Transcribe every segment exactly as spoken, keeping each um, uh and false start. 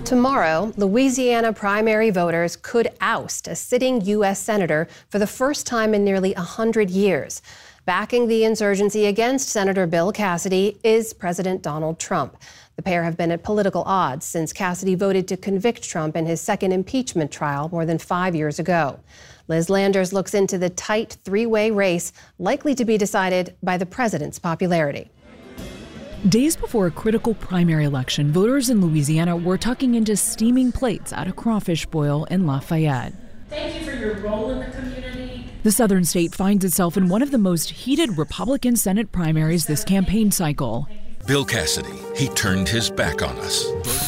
Tomorrow, Louisiana primary voters could oust a sitting U S senator for the first time in nearly one hundred years. Backing the insurgency against Senator Bill Cassidy is President Donald Trump. The pair have been at political odds since Cassidy voted to convict Trump in his second impeachment trial more than five years ago. Liz Landers looks into the tight three-way race likely to be decided by the president's popularity. Days before a critical primary election, voters in Louisiana were tucking into steaming plates at a crawfish boil in Lafayette. Thank you for your role in the community. The southern state finds itself in one of the most heated Republican Senate primaries this campaign cycle. Bill Cassidy, he turned his back on us.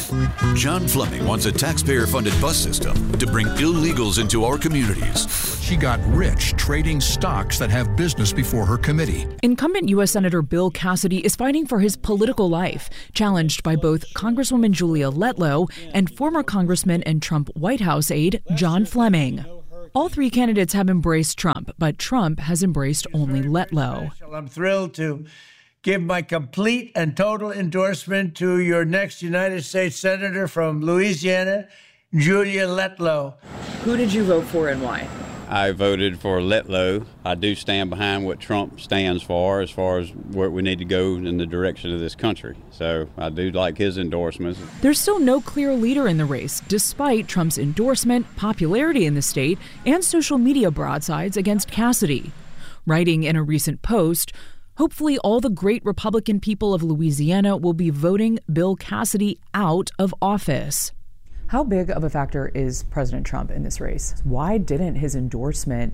John Fleming wants a taxpayer-funded bus system to bring illegals into our communities. She got rich trading stocks that have business before her committee. Incumbent U S Senator Bill Cassidy is fighting for his political life, challenged by both Congresswoman Julia Letlow and former Congressman and Trump White House aide John Fleming. All three candidates have embraced Trump, but Trump has embraced only Letlow. I'm thrilled to give my complete and total endorsement to your next United States Senator from Louisiana, Julia Letlow. Who did you vote for and why? I voted for Letlow. I do stand behind what Trump stands for as far as where we need to go in the direction of this country. So I do like his endorsements. There's still no clear leader in the race, despite Trump's endorsement, popularity in the state, and social media broadsides against Cassidy. Writing in a recent post, hopefully all the great Republican people of Louisiana will be voting Bill Cassidy out of office. How big of a factor is President Trump in this race? Why didn't his endorsement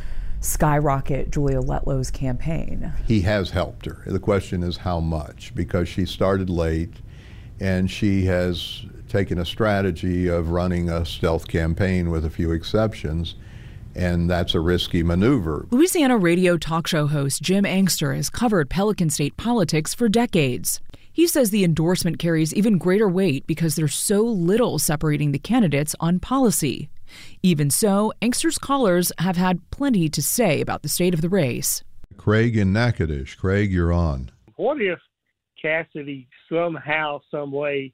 skyrocket Julia Letlow's campaign? He has helped her. The question is how much, because she started late and she has taken a strategy of running a stealth campaign with a few exceptions, and that's a risky maneuver. Louisiana radio talk show host Jim Angster has covered Pelican State politics for decades. He says the endorsement carries even greater weight because there's so little separating the candidates on policy. Even so, Angster's callers have had plenty to say about the state of the race. Craig in Natchitoches. Craig, you're on. What if Cassidy somehow, some way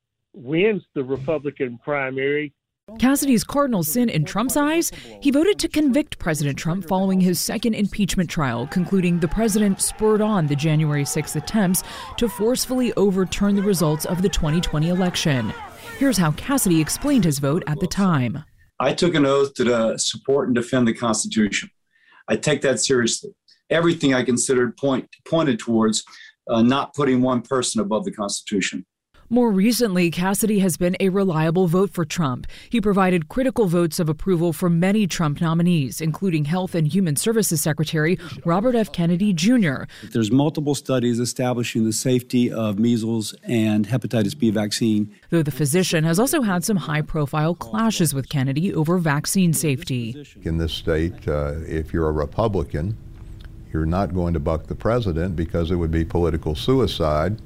wins the Republican primary? Cassidy's cardinal sin in Trump's eyes? He voted to convict President Trump following his second impeachment trial, concluding the president spurred on the January sixth attempts to forcefully overturn the results of the twenty twenty election. Here's how Cassidy explained his vote at the time. I took an oath to uh, support and defend the Constitution. I take that seriously. Everything I considered point, pointed towards uh, not putting one person above the Constitution. More recently, Cassidy has been a reliable vote for Trump. He provided critical votes of approval for many Trump nominees, including Health and Human Services Secretary Robert F. Kennedy Junior There's multiple studies establishing the safety of measles and hepatitis B vaccine. Though the physician has also had some high-profile clashes with Kennedy over vaccine safety. In this state, uh, if you're a Republican, you're not going to buck the president because it would be political suicide.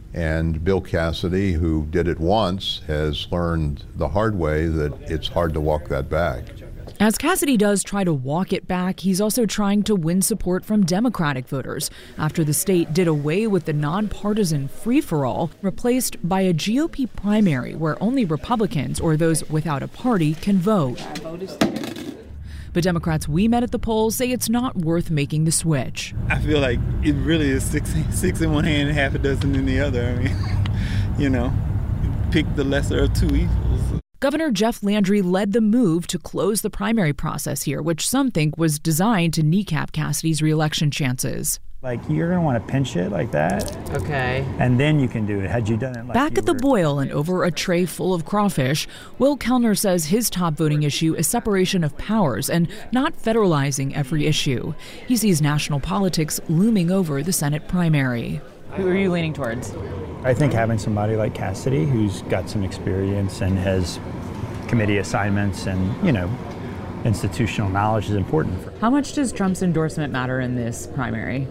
And Bill Cassidy, who did it once, has learned the hard way that it's hard to walk that back. As Cassidy does try to walk it back, he's also trying to win support from Democratic voters after the state did away with the nonpartisan free-for-all, replaced by a G O P primary where only Republicans or those without a party can vote. But Democrats we met at the polls say it's not worth making the switch. I feel like it really is six, six in one hand and half a dozen in the other. I mean, you know, pick the lesser of two evils. Governor Jeff Landry led the move to close the primary process here, which some think was designed to kneecap Cassidy's reelection chances. Like, you're going to want to pinch it like that. Okay. And then you can do it. Had you done it like Back you at the were... boil and over a tray full of crawfish, Will Kellner says his top voting issue is separation of powers and not federalizing every issue. He sees national politics looming over the Senate primary. Who are you leaning towards? I think having somebody like Cassidy who's got some experience and has committee assignments and, you know, institutional knowledge is important. For How much does Trump's endorsement matter in this primary?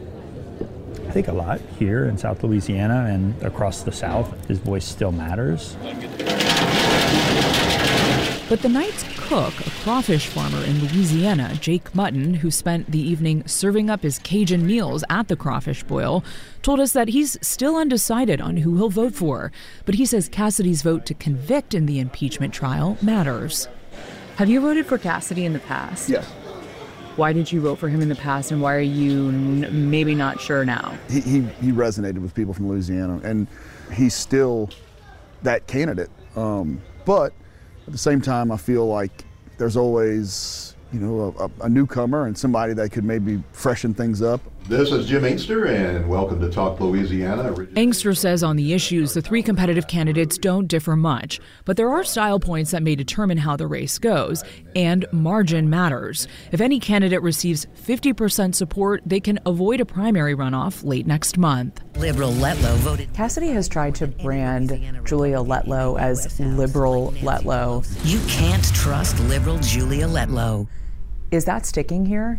I think a lot here in South Louisiana and across the South. His voice still matters. But the night's cook, a crawfish farmer in Louisiana, Jake Mutton, who spent the evening serving up his Cajun meals at the crawfish boil, told us that he's still undecided on who he'll vote for. But he says Cassidy's vote to convict in the impeachment trial matters. Have you voted for Cassidy in the past? Yes. Why did you vote for him in the past, and why are you n- maybe not sure now? He, he he resonated with people from Louisiana, and he's still that candidate. Um, but at the same time, I feel like there's always, you know, a, a newcomer and somebody that could maybe freshen things up. This is Jim Inkster, and welcome to Talk Louisiana. Inkster says on the issues, the three competitive candidates don't differ much, but there are style points that may determine how the race goes, and margin matters. If any candidate receives fifty percent support, they can avoid a primary runoff late next month. Liberal Letlow voted. Cassidy has tried to brand Julia Letlow as liberal Letlow. You can't trust liberal Julia Letlow. Is that sticking here?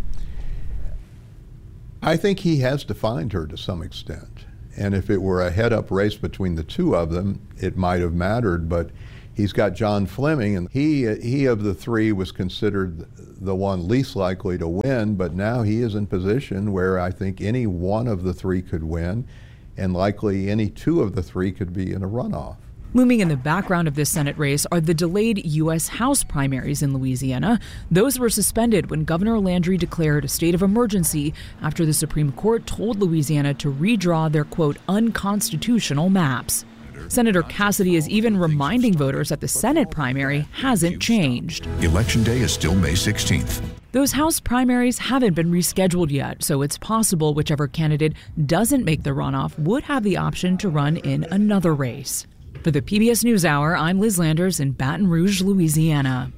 I think he has defined her to some extent. And if it were a head-up race between the two of them, it might have mattered. But he's got John Fleming, and he, he of the three was considered the one least likely to win. But now he is in position where I think any one of the three could win, and likely any two of the three could be in a runoff. Looming in the background of this Senate race are the delayed U S House primaries in Louisiana. Those were suspended when Governor Landry declared a state of emergency after the Supreme Court told Louisiana to redraw their, quote, unconstitutional maps. Senator Cassidy is even reminding voters that the Senate primary hasn't changed. Election day is still May sixteenth. Those House primaries haven't been rescheduled yet, so it's possible whichever candidate doesn't make the runoff would have the option to run in another race. For the P B S NewsHour, I'm Liz Landers in Baton Rouge, Louisiana.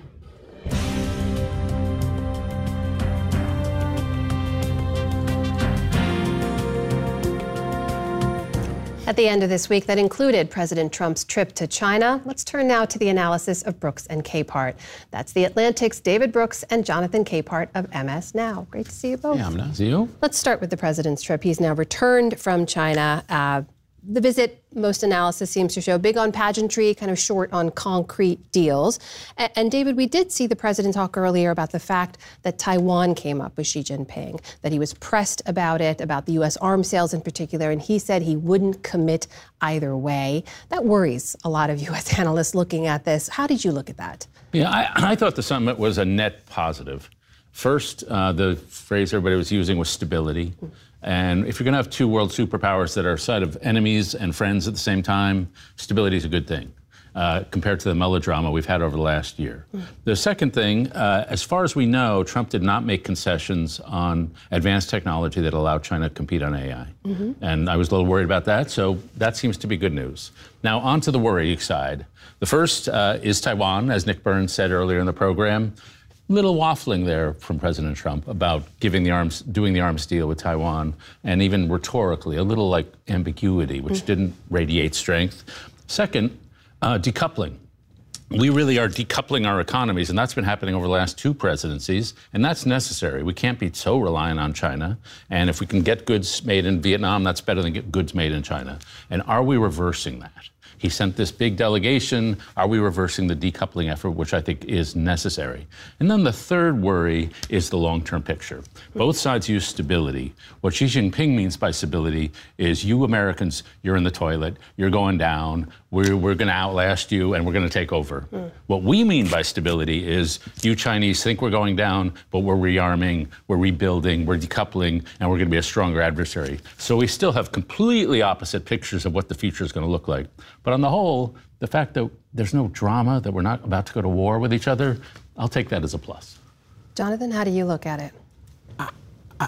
At the end of this week, that included President Trump's trip to China. Let's turn now to the analysis of Brooks and Capehart. That's The Atlantic's David Brooks and Jonathan Capehart of M S Now. Great to see you both. Yeah, I'm nice. You? Let's start with the president's trip. He's now returned from China. Uh, The visit, most analysis seems to show, big on pageantry, kind of short on concrete deals. And, and David, we did see the president talk earlier about the fact that Taiwan came up with Xi Jinping, that he was pressed about it, about the U S arms sales in particular, and he said he wouldn't commit either way. That worries a lot of U S analysts looking at this. How did you look at that? Yeah, I, I thought the summit was a net positive. First, uh, the phrase everybody was using was stability. And if you're going to have two world superpowers that are a set of enemies and friends at the same time, stability is a good thing uh, compared to the melodrama we've had over the last year. Mm. The second thing, uh, as far as we know, Trump did not make concessions on advanced technology that allowed China to compete on A I. Mm-hmm. And I was a little worried about that, so that seems to be good news. Now, on to the worry side. The first uh, is Taiwan, as Nick Burns said earlier in the program. Little waffling there from President Trump about giving the arms, doing the arms deal with Taiwan, and even rhetorically, a little like ambiguity, which mm-hmm. didn't radiate strength. Second, uh, decoupling. We really are decoupling our economies, and that's been happening over the last two presidencies, and that's necessary. We can't be so reliant on China, and if we can get goods made in Vietnam, that's better than get goods made in China. And are we reversing that? He sent this big delegation. Are we reversing the decoupling effort, which I think is necessary? And then the third worry is the long-term picture. Both sides use stability. What Xi Jinping means by stability is you Americans, you're in the toilet, you're going down, we're, we're going to outlast you, and we're going to take over. Mm. What we mean by stability is you Chinese think we're going down, but we're rearming, we're rebuilding, we're decoupling, and we're going to be a stronger adversary. So we still have completely opposite pictures of what the future is going to look like. But on the whole, the fact that there's no drama, that we're not about to go to war with each other, I'll take that as a plus. Jonathan, how do you look at it? Uh, uh,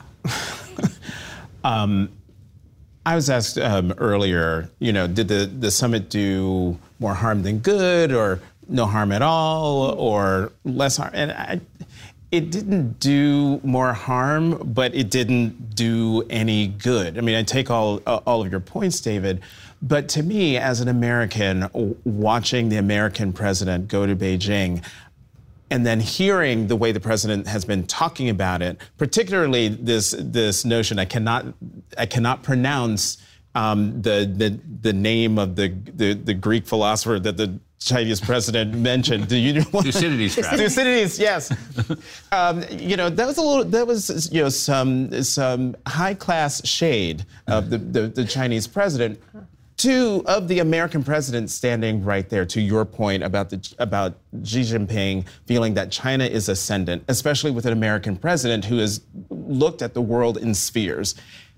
um, I was asked um, earlier, you know, did the, the summit do more harm than good, or no harm at all, or less harm? And I, it didn't do more harm, but it didn't do any good. I mean, I take all all of your points, David. But to me, as an American, watching the American president go to Beijing, and then hearing the way the president has been talking about it, particularly this this notion, I cannot I cannot pronounce um, the, the the name of the, the the Greek philosopher that the Chinese president mentioned. Do you Thucydides? Thucydides, yes. um, you know, that was a little. That was you know some some high class shade of the, the the Chinese president. Two of the American presidents standing right there. To your point about the about Xi Jinping feeling that China is ascendant, especially with an American president who has looked at the world in spheres.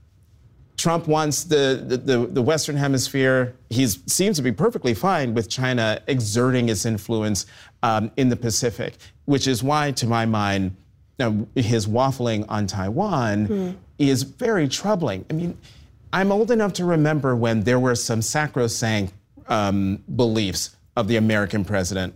Trump wants the, the, the Western Hemisphere. He seems to be perfectly fine with China exerting its influence um, in the Pacific, which is why, to my mind, uh, his waffling on Taiwan mm. is very troubling. I mean, I'm old enough to remember when there were some sacrosanct um, beliefs of the American president.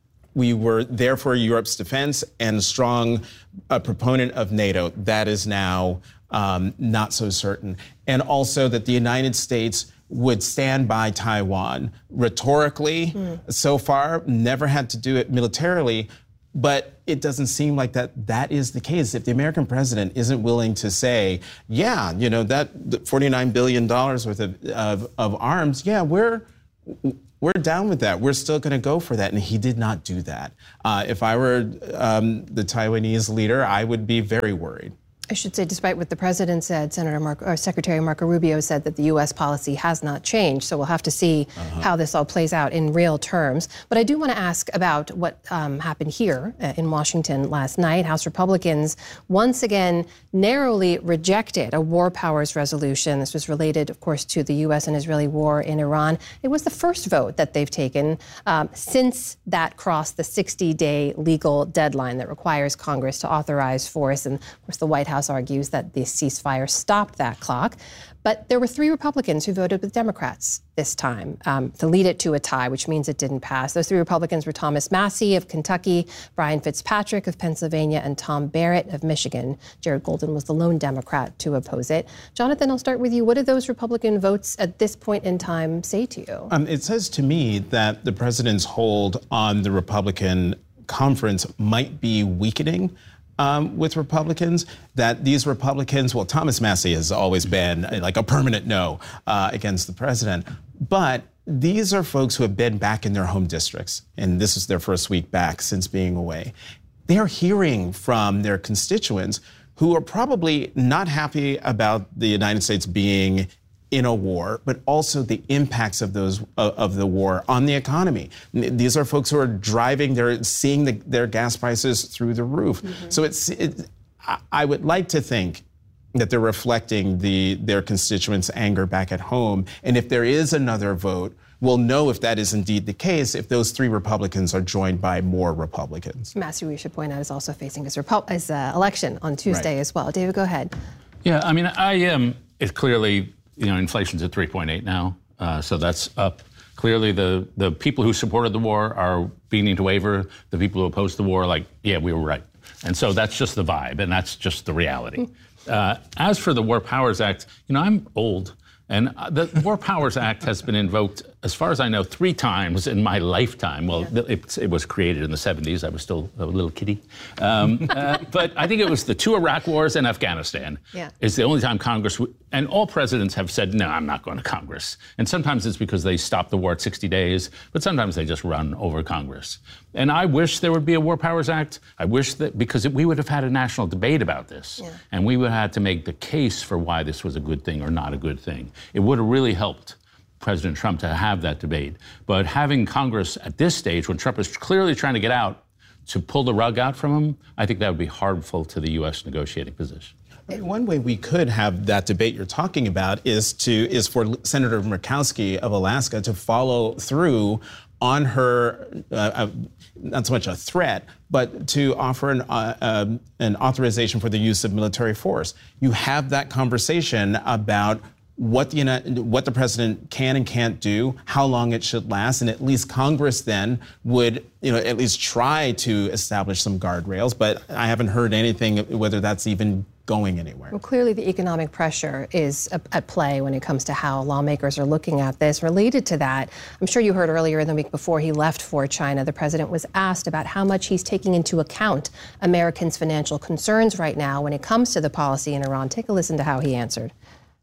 We were there for Europe's defense and strong uh, proponent of NATO. That is now Um, not so certain. And also that the United States would stand by Taiwan. Rhetorically, mm. so far, never had to do it militarily, but it doesn't seem like that that is the case. If the American president isn't willing to say, yeah, you know, that forty-nine billion dollars worth of, of, of arms, yeah, we're we're down with that. We're still going to go for that. And he did not do that. Uh, if I were um, the Taiwanese leader, I would be very worried. I should say, despite what the president said, Senator Marco, or Secretary Marco Rubio said that the U S policy has not changed. So we'll have to see uh-huh. how this all plays out in real terms. But I do want to ask about what um, happened here uh, in Washington last night. House Republicans once again narrowly rejected a war powers resolution. This was related, of course, to the U S and Israeli war in Iran. It was the first vote that they've taken um, since that crossed the sixty-day legal deadline that requires Congress to authorize force. And, of course, the White House argues that the ceasefire stopped that clock. But there were three Republicans who voted with Democrats this time um, to lead it to a tie, which means it didn't pass. Those three Republicans were Thomas Massie of Kentucky, Brian Fitzpatrick of Pennsylvania, and Tom Barrett of Michigan. Jared Golden was the lone Democrat to oppose it. Jonathan, I'll start with you. What do those Republican votes at this point in time say to you? Um, it says to me that the president's hold on the Republican conference might be weakening. Um, with Republicans, that these Republicans, well, Thomas Massie has always been like a permanent no uh, against the president, but these are folks who have been back in their home districts, and this is their first week back since being away. They're hearing from their constituents who are probably not happy about the United States being in a war, but also the impacts of those uh, of the war on the economy. These are folks who are driving, they're seeing the, their gas prices through the roof. Mm-hmm. So it's, it, I would like to think that they're reflecting the their constituents' anger back at home. And if there is another vote, we'll know if that is indeed the case if those three Republicans are joined by more Republicans. Massie, we should point out, is also facing his, Repu- his uh, election on Tuesday right. as well. David, go ahead. Yeah, I mean, I am. Um, it's clearly. You know, inflation's at three point eight now, uh, so that's up. Clearly, the, the people who supported the war are beginning to waver. The people who opposed the war are like, yeah, we were right. And so that's just the vibe, and that's just the reality. Uh, as for the War Powers Act, you know, I'm old, and the War Powers Act has been invoked, as far as I know, three times in my lifetime. Well, yeah. it, it was created in the seventies. I was still a little kiddie. Um, uh, but I think it was the two Iraq wars and Afghanistan. Yeah. It's the only time Congress, w- and all presidents have said, no, I'm not going to Congress. And sometimes it's because they stop the war at sixty days, but sometimes they just run over Congress. And I wish there would be a War Powers Act. I wish that, because it, we would have had a national debate about this. Yeah. And we would have had to make the case for why this was a good thing or not a good thing. It would have really helped President Trump to have that debate. But having Congress at this stage, when Trump is clearly trying to get out, to pull the rug out from him, I think that would be harmful to the U S negotiating position. One way we could have that debate you're talking about is to is for Senator Murkowski of Alaska to follow through on her, uh, uh, not so much a threat, but to offer an, uh, uh, an authorization for the use of military force. You have that conversation about what the what the president can and can't do, how long it should last, and at least Congress then would, you know, at least try to establish some guardrails. But I haven't heard anything whether that's even going anywhere. Well, clearly the economic pressure is at play when it comes to how lawmakers are looking at this. Related to that, I'm sure you heard earlier in the week before he left for China, the president was asked about how much he's taking into account Americans' financial concerns right now when it comes to the policy in Iran. Take a listen to how he answered.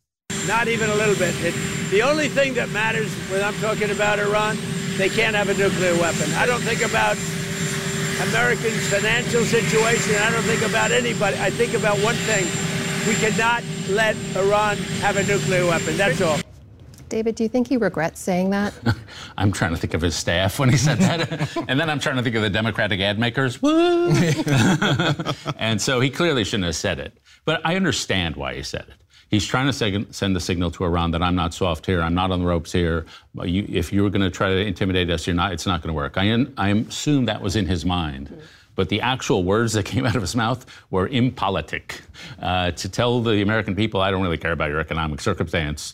Not even a little bit. It, the only thing that matters when I'm talking about Iran, they can't have a nuclear weapon. I don't think about Americans' financial situation. I don't think about anybody. I think about one thing. We cannot let Iran have a nuclear weapon. That's all. David, do you think he regrets saying that? I'm trying to think of his staff when he said that. And then I'm trying to think of the Democratic ad makers. Woo! And so he clearly shouldn't have said it. But I understand why he said it. He's trying to seg- send a signal to Iran that I'm not soft here, I'm not on the ropes here. You, if you were going to try to intimidate us, you're not. It's not going to work. I, I assume that was in his mind. Mm-hmm. But the actual words that came out of his mouth were impolitic. Uh, to tell the American people, I don't really care about your economic circumstance,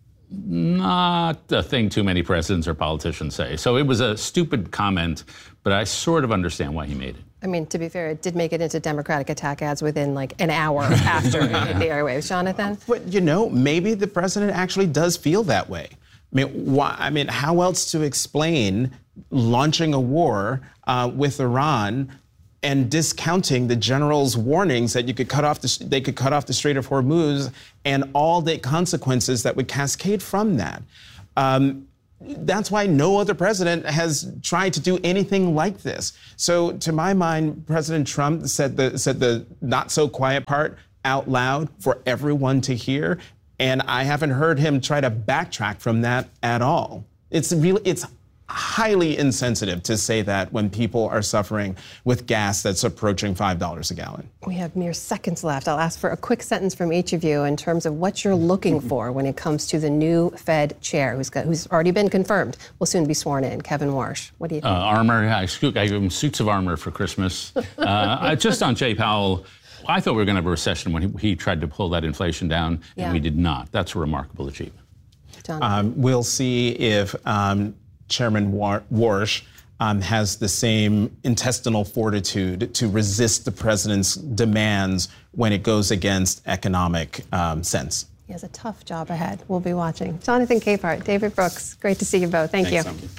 not a thing too many presidents or politicians say. So it was a stupid comment, but I sort of understand why he made it. I mean, to be fair, it did make it into Democratic attack ads within like an hour after it hit the airwaves. Jonathan? But, you know, maybe the president actually does feel that way. I mean, why, I mean, how else to explain launching a war uh, with Iran and discounting the general's warnings that you could cut off the, they could cut off the Strait of Hormuz and all the consequences that would cascade from that. Um, that's why no other president has tried to do anything like this. So to my mind, President Trump said the, said the not so quiet part out loud for everyone to hear. And I haven't heard him try to backtrack from that at all. It's really, it's highly insensitive to say that when people are suffering with gas that's approaching five dollars a gallon. We have mere seconds left. I'll ask for a quick sentence from each of you in terms of what you're looking for when it comes to the new Fed chair, who's got, who's already been confirmed, will soon be sworn in. Kevin Warsh, what do you think? Uh, armor, I, I gave him suits of armor for Christmas. uh, just on Jay Powell, I thought we were going to have a recession when he, he tried to pull that inflation down, and yeah. we did not. That's a remarkable achievement. Um, we'll see if um, Chairman War- Warsh um, has the same intestinal fortitude to resist the president's demands when it goes against economic um, sense. He has a tough job ahead. We'll be watching. Jonathan Capehart, David Brooks, great to see you both. Thank Thanks, you.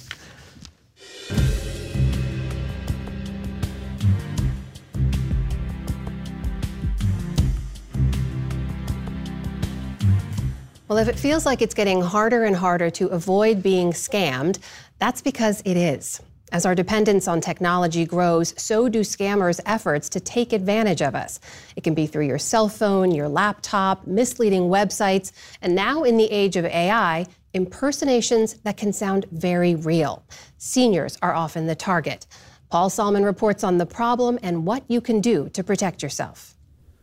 Well, if it feels like it's getting harder and harder to avoid being scammed, that's because it is. As our dependence on technology grows, so do scammers' efforts to take advantage of us. It can be through your cell phone, your laptop, misleading websites, and now in the age of A I, impersonations that can sound very real. Seniors are often the target. Paul Salmon reports on the problem and what you can do to protect yourself.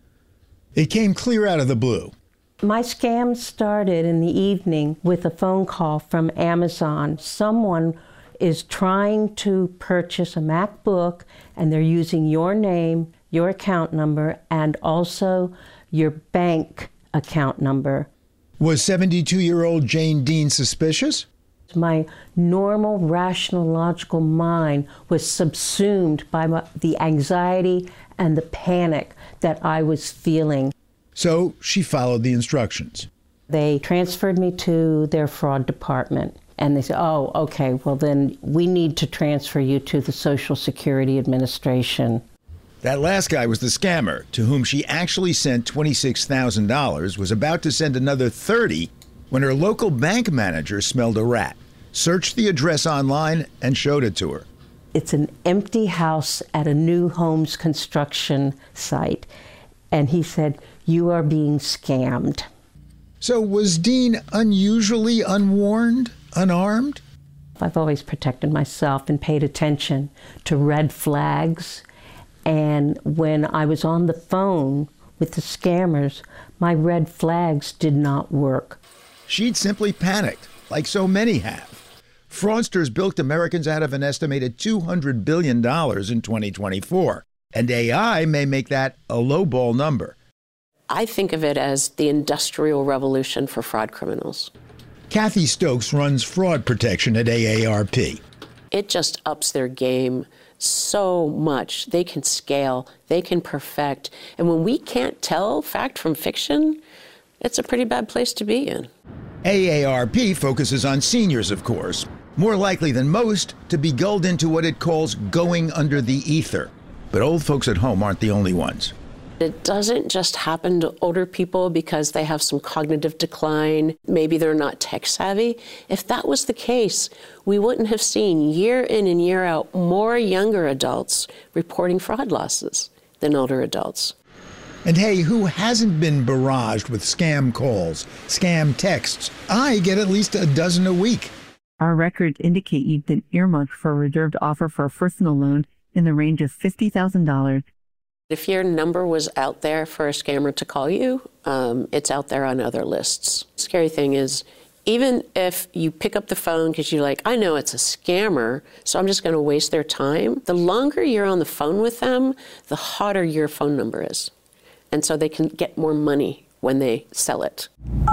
It came clear out of the blue. My scam started in the evening with a phone call from Amazon. Someone is trying to purchase a MacBook, and they're using your name, your account number, and also your bank account number. Was seventy-two-year-old Jane Dean suspicious? My normal, rational, logical mind was subsumed by my, the anxiety and the panic that I was feeling. So she followed the instructions. They transferred me to their fraud department, and they said, oh, okay, well then we need to transfer you to the Social Security Administration. That last guy was the scammer, to whom she actually sent twenty-six thousand dollars, was about to send another thirty thousand dollars when her local bank manager smelled a rat, searched the address online, and showed it to her. It's an empty house at a new homes construction site. And he said, you are being scammed. So was Dean unusually unwarned, unarmed? I've always protected myself and paid attention to red flags. And when I was on the phone with the scammers, my red flags did not work. She'd simply panicked, like so many have. Fraudsters bilked Americans out of an estimated two hundred billion dollars in twenty twenty-four. And A I may make that a lowball number. I think of it as the industrial revolution for fraud criminals. Kathy Stokes runs fraud protection at A A R P. It just ups their game so much. They can scale, they can perfect. And when we can't tell fact from fiction, it's a pretty bad place to be in. A A R P focuses on seniors, of course, more likely than most to be gulled into what it calls going under the ether. But old folks at home aren't the only ones. It doesn't just happen to older people because they have some cognitive decline. Maybe they're not tech savvy. If that was the case, we wouldn't have seen year in and year out more younger adults reporting fraud losses than older adults. And hey, who hasn't been barraged with scam calls, scam texts? I get at least a dozen a week. Our records indicate you've been earmarked for a reserved offer for a personal loan in the range of fifty thousand dollars. If your number was out there for a scammer to call you, um, it's out there on other lists. Scary thing is, even if you pick up the phone because you're like, I know it's a scammer, so I'm just going to waste their time, the longer you're on the phone with them, the hotter your phone number is. And so they can get more money when they sell it.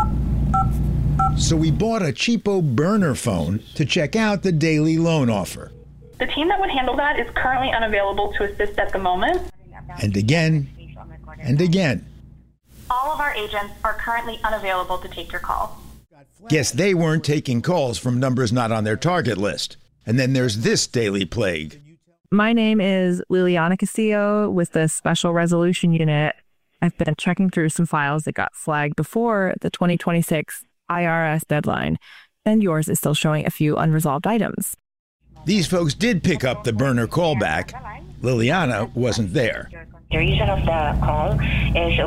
So we bought a cheapo burner phone to check out the daily loan offer. The team that would handle that is currently unavailable to assist at the moment. And again, and again. All of our agents are currently unavailable to take your call. Guess they weren't taking calls from numbers not on their target list. And then there's this daily plague. My name is Liliana Castillo with the Special Resolution Unit. I've been checking through some files that got flagged before the twenty twenty-six I R S deadline, and yours is still showing a few unresolved items. These folks did pick up the burner callback. Liliana wasn't there. The reason of the call is